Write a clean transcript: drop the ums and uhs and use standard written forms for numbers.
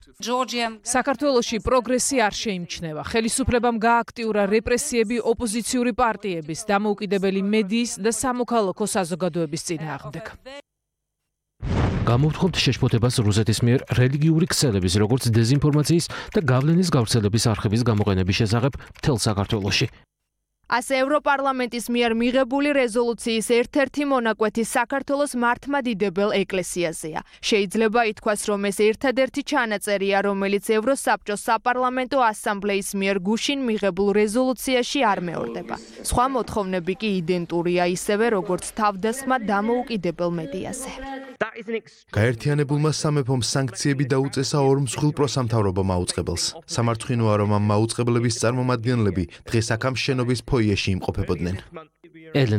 საქართველოში პროგრესი არ შეიმჩნევა. ხელისუფლებამ გააქტიურა რეპრესიები ოპოზიციური პარტიების, დამოუკიდებელი მედიის და სამოქალაქო საზოგადოების წინააღმდეგ. Გამოვთხოვთ შეშფოთებას რუსეთის მიერ რელიგიური ქსელების, როგორც დეზინფორმაციის და გავლენის გავრცელების არხების გამოყენების შესახებ მთელ საქართველოში. ასე ევროპარლამენტის მიერ მიღებული რეზოლუციის ერთ-ერთი მონაკვეთი საქართველოს მართლმადიდებელ ეკლესიაზეა. შეიძლება ითქვას, რომ ეს ერთადერთი ჩანაწერია, რომელიც ევროსაბჭოს საპარლამენტო ასამბლეის მიერ გუშინ მიღებულ რეზოლუციაში არ მეორდება. სხვა მოთხოვნები კი იდენტურია, ისევე როგორც თავდასხმა დამოუკიდებელ მედიაზე. გაერთიანებულმა სამეფომ სანქციები დაუწესა ორ მსხვილ პროსამთავრობო მაუწყებელს. სამარცხვინოა, რომ ამ მაუწყებლების წარმომადგენლები დღეს აქ ამ შენობის ფოიეში იმყოფებოდნენ.